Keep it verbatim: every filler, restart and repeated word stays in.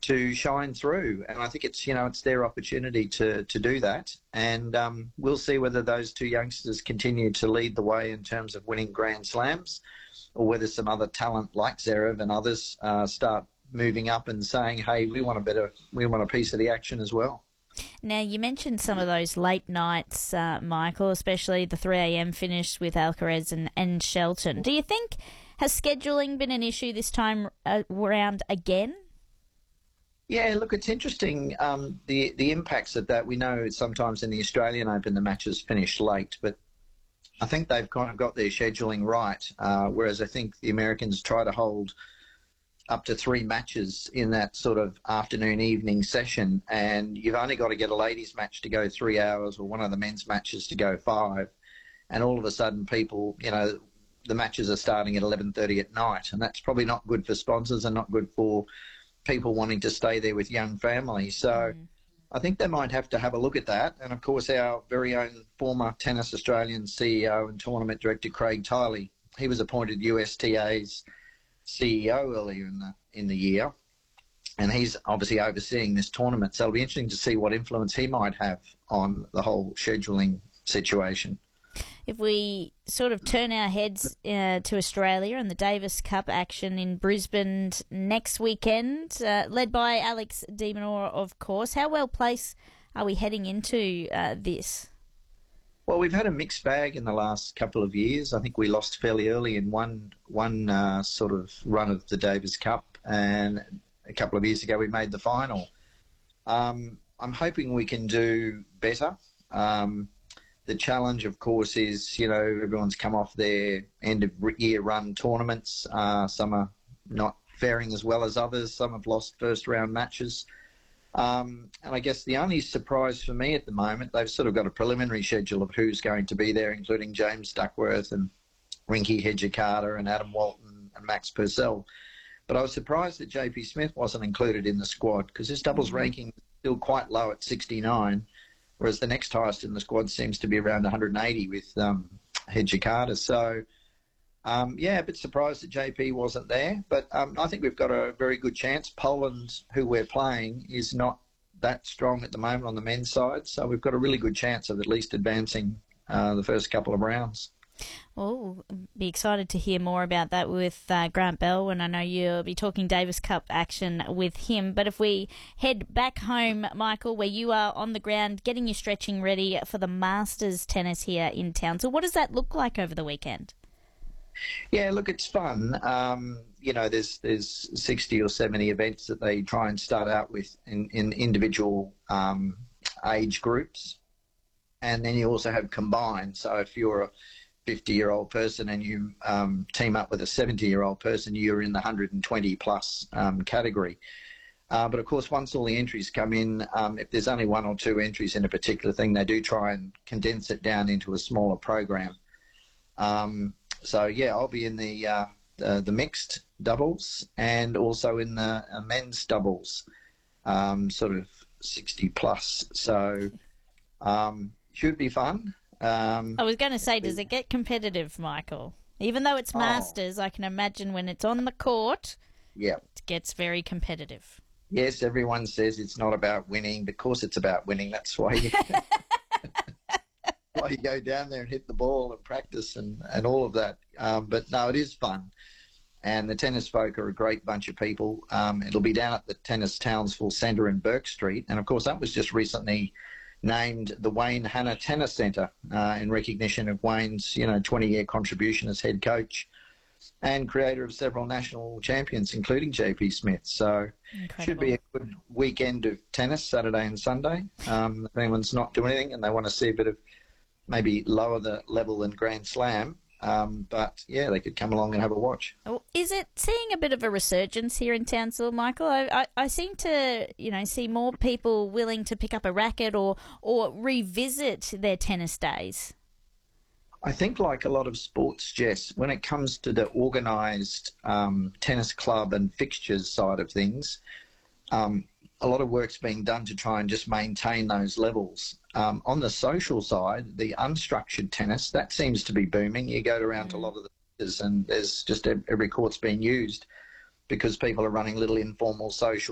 to shine through. And I think it's, you know, it's their opportunity to, to do that. And um, we'll see whether those two youngsters continue to lead the way in terms of winning Grand Slams, or whether some other talent like Zverev and others uh, start moving up and saying, hey, we want a better, we want a piece of the action as well. Now, you mentioned some of those late nights, uh, Michael, especially the three a.m. finish with Alcaraz and, and Shelton. Do you think, has scheduling been an issue this time around again? Yeah, look, it's interesting, um, the, the impacts of that. We know sometimes in the Australian Open the matches finish late, but I think they've kind of got their scheduling right, uh, whereas I think the Americans try to hold up to three matches in that sort of afternoon, evening session, and you've only got to get a ladies' match to go three hours or one of the men's matches to go five, and all of a sudden people, you know, the matches are starting at eleven thirty at night, and that's probably not good for sponsors and not good for people wanting to stay there with young families. So mm. I think they might have to have a look at that. And, of course, our very own former Tennis Australian C E O and tournament director, Craig Tiley, he was appointed U S T A's C E O earlier in the in the year, and he's obviously overseeing this tournament. So it'll be interesting to see what influence he might have on the whole scheduling situation. If we sort of turn our heads uh, to Australia and the Davis Cup action in Brisbane next weekend, uh, led by Alex de Minaur, of course, how well placed are we heading into uh, this? Well, we've had a mixed bag in the last couple of years. I think we lost fairly early in one one uh, sort of run of the Davis Cup, and a couple of years ago we made the final. Um, I'm hoping we can do better. Um, the challenge, of course, is, you know, everyone's come off their end-of-year run tournaments. Uh, some are not faring as well as others. Some have lost first-round matches. Um, and I guess the only surprise for me at the moment, they've sort of got a preliminary schedule of who's going to be there, including James Duckworth and Rinky Hedger-Carter and Adam Walton and Max Purcell. But I was surprised that J P Smith wasn't included in the squad, because his doubles ranking is still quite low at sixty-nine, whereas the next highest in the squad seems to be around one hundred eighty with um, Hedger-Carter. So, um, yeah, a bit surprised that J P wasn't there. But um, I think we've got a very good chance. Poland, who we're playing, is not that strong at the moment on the men's side. So we've got a really good chance of at least advancing uh, the first couple of rounds. Well, be excited to hear more about that with uh, Grant Bell, and I know you'll be talking Davis Cup action with him. But if we head back home, Michael, where you are on the ground getting your stretching ready for the Masters tennis here in town. So what does that look like over the weekend? Yeah, look, it's fun. Um, you know, there's there's sixty or seventy events that they try and start out with in, in individual um, age groups. And then you also have combined. So if you're a fifty-year-old person and you um, team up with a seventy-year-old person, you're in the one hundred twenty plus um, category. Uh, but, of course, once all the entries come in, um, if there's only one or two entries in a particular thing, they do try and condense it down into a smaller program. Um, so, yeah, I'll be in the, uh, the, the mixed doubles and also in the uh, men's doubles, um, sort of sixty plus. So, um, should be fun. Um, I was going to say, does it get competitive, Michael? Even though it's Masters, oh. I can imagine when it's on the court, yeah, it gets very competitive. Yes, everyone says it's not about winning. But of course it's about winning. That's why you, why you go down there and hit the ball and practice and, and all of that. Um, but no, it is fun. And the tennis folk are a great bunch of people. Um, it'll be down at the Tennis Townsville Centre in Burke Street. And, of course, that was just recently named the Wayne Hanna Tennis Centre uh, in recognition of Wayne's, you know, twenty-year contribution as head coach and creator of several national champions, including J P Smith. So Incredible. Should be a good weekend of tennis, Saturday and Sunday. Um, if anyone's not doing anything and they want to see a bit of maybe lower the level than Grand Slam, Um, but, yeah, they could come along and have a watch. Is it seeing a bit of a resurgence here in Townsville, Michael? I, I, I seem to, you know, see more people willing to pick up a racket or, or revisit their tennis days. I think like a lot of sports, Jess, when it comes to the organised um, tennis club and fixtures side of things, um, a lot of work's being done to try and just maintain those levels. Um, on the social side, the unstructured tennis, that seems to be booming. You go around mm. to a lot of the fixtures and there's just every court's being used because people are running little informal social